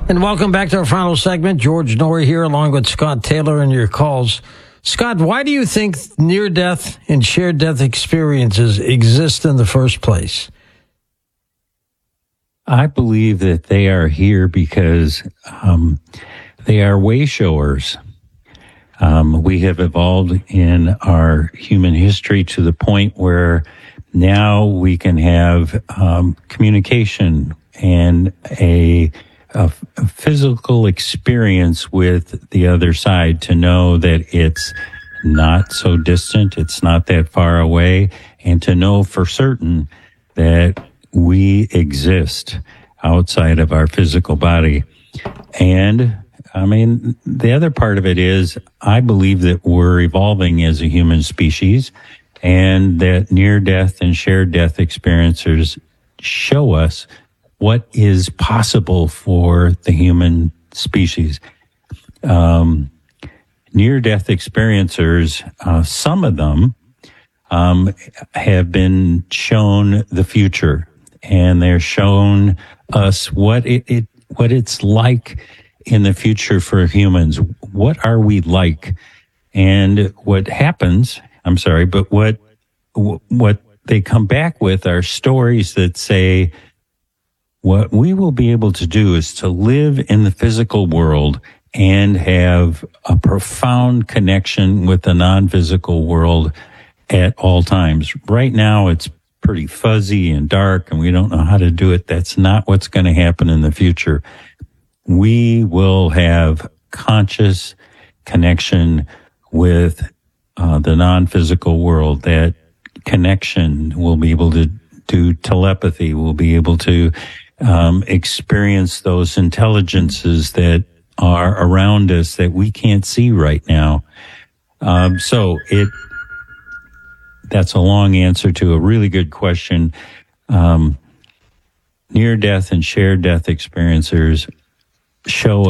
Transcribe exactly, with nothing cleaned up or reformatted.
And welcome back to our final segment. George Noory here along with Scott Taylor and your calls. Scott, why do you think near-death and shared-death experiences exist in the first place? I believe that they are here because um, they are way showers. Um, we have evolved in our human history to the point where now we can have um, communication and a A, a physical experience with the other side, to know that it's not so distant, it's not that far away, and to know for certain that we exist outside of our physical body. And I mean, the other part of it is, I believe that we're evolving as a human species, and that near-death and shared-death experiencers show us what is possible for the human species. Um, near-death experiencers, uh, some of them um, have been shown the future, and they're shown us what it, it what it's like in the future for humans. What are we like? And what happens, I'm sorry, but what what they come back with are stories that say, what we will be able to do is to live in the physical world and have a profound connection with the non-physical world at all times. Right now, it's pretty fuzzy and dark, and we don't know how to do it. That's not what's going to happen in the future. We will have conscious connection with uh, the non-physical world. That connection, we'll be able to do telepathy. We'll be able to Um, experience those intelligences that are around us that we can't see right now. Um, so it, that's a long answer to a really good question. Um, near death and shared death experiencers show